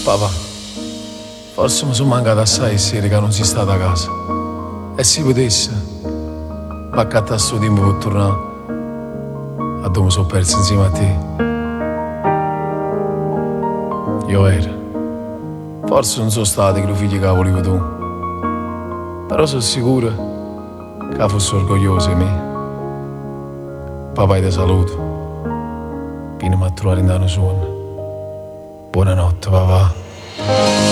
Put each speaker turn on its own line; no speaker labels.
Papà, forse mi sono mancato assai sera che non si stata a casa. E se potesse, ma accattare sto tempo per tornare a dove mi sono perso insieme a te. Io ero. Forse non sono stato quello figlio che volevi tu, però sono sicuro che fossi orgoglioso di me. Papà, ti saluto. Vieni a trovare in danno suono. Buonanotte, papà.